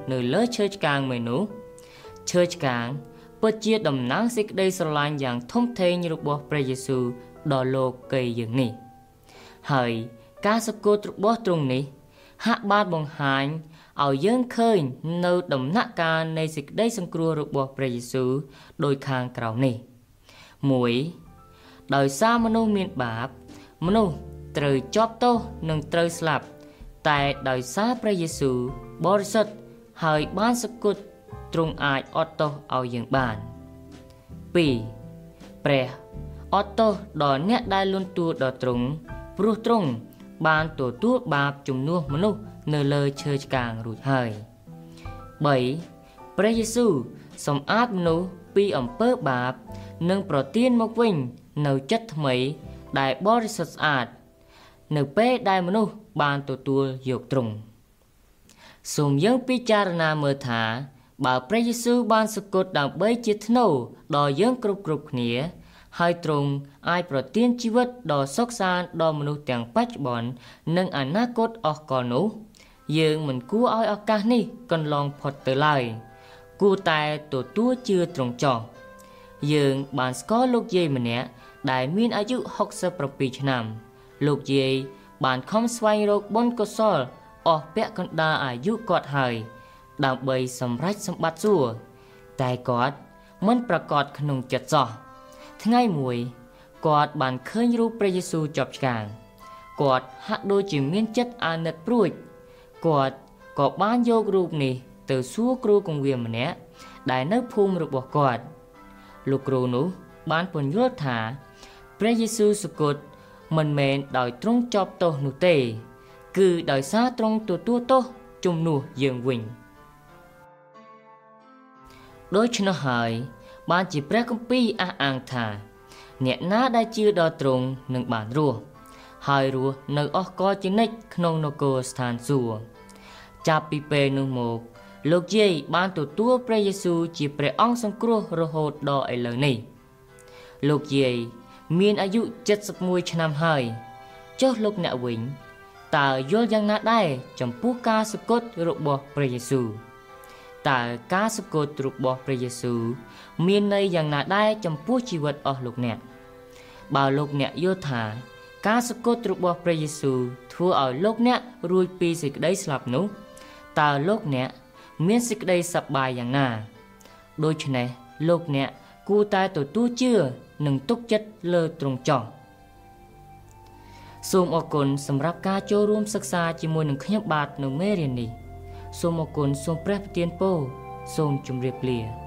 nơi lỡ chơi càng mày nú chơi càng bất chia đầm nắng xích đây sờ lạnh dạng thông thế như bố Pray Giêsu đò lô cây dường nỉ hỡi cá sấu cốt bó trung nỉ hạ bát bằng hành ở dương khơi nơi đầm nát ca nơi xích đây sân cua bố Pray Giêsu đôi khang cào nỉ mũi đời xa manu miền bạp manu trời chóp tô nâng trời slap tại đời xa Pray Giêsu bó sật hỡi ban sấu cốt trung ai auto ao dương bàn pi pre auto đò nét đai luôn tua đò trung pru trung bàn tổ tua bạp chùm nuông manu nơi lời chơi càng rụt hơi bảy Pray Giêsu sống áp manu pi ẩm pơ bạp nâng protein mộc vinh nấu chất mấy đại body sạch ạt nấu pe đại manu bàn tổ tua dọc trung sum dương pi charana mơ thả bà Pray Giêsu ban sực cột đằng bấy chiết nâu đò dương cục cục nĩa hai trung ai protein chi vật đò sốc san đò manu tiếng bách bọn nâng ảnh ná cốt ở con nú dương mình cú oi ở ca ni còn lòng phật tới lại cú tài tổ tua chưa trồng tròn dương bàn có lúc gì mà nè đại miênอายุ67 năm lúc gì bàn không xoay rốt bốn cơ sở ở bé con đaอายุกอดหายដើម្បីសម្រេចសម្បត្តិសួគ៌តែគាត់មិនប្រកាសក្នុងចិត្តសោះថ្ងៃមួយគាត់បានឃើញរូបព្រះយេស៊ូវជាប់ឆ្កាងគាត់ហាក់ដូចជាមានចិត្តអាណិតព្រួចគាត់ក៏បានយករូបនេះទៅសួរគ្រូគង្វាលម្នាក់ដែលនៅភូមិរបស់គាត់លោកគ្រូនោះបានពន្យល់ថាព្រះយេស៊ូវសុគតមិនមែនដោយទ្រង់ជាប់ទោសនោះទេគឺដោយសារទ្រង់ទទួលទោសជំនួសយើងវិញដូច្នោះហើយបានជាព្រះគម្ពីរអះអាងថាអ្នកណាដែលជឿដល់ទ្រង់នឹងបានរស់ហើយរស់នៅអស់កលជានិច្ចក្នុងនគរស្ថានសួគ៌ចាប់ពីពេលនោះមកលោកយាយបានទទួលព្រះយេស៊ូវជាព្រះអង្គសង្គ្រោះរហូតដល់ឥឡូវនេះលោកយាយមានអាយុ71ឆ្នាំហើយចុះលោកអ្នកវិញតើយល់យ៉ាងណាដែរចំពោះការសគត់របស់ព្រះយេស៊ូវតើការសគត់របស់ព្រះយេស៊ូវមានន័យយ៉ាងណាដែរចំពោះជីវិតអស់លោកអ្នកបើលោកអ្នកយល់ថាការសគត់របស់ព្រះយេស៊ូវធ្វើឲ្យលោកអ្នករួចពីសេចក្តីស្លាប់នោះតើលោកអ្នកមានសេចក្តីសប្បាយយ៉ាងណាដូច្នេះលោកអ្នកគួរតែទទួលជឿនិងទុកចិត្តលើទ្រង់ចោះសូមអរគុណសម្រាប់ការចូលរួមសិក្សាជាមួយនឹងខ្ញុំបាទនៅមេរៀននេះសូមអរគុណសូមព្រះប្រទានពរសូមជម្រាបលា